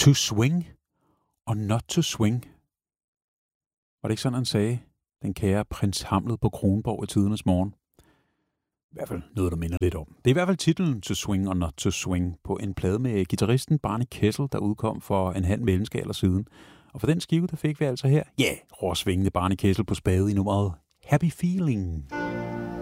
To swing or not to swing. Var det ikke sådan, han sagde? Den kære prins Hamlet på Kronborg i tidernes morgen. I hvert fald noget, der minder lidt om. Det er i hvert fald titlen To Swing or Not to Swing på en plade med guitaristen Barney Kessel, der udkom for en halv mellemskaler siden. Og for den skive, der fik vi altså her, råsvingende Barney Kessel på spade i nummeret Happy Feeling.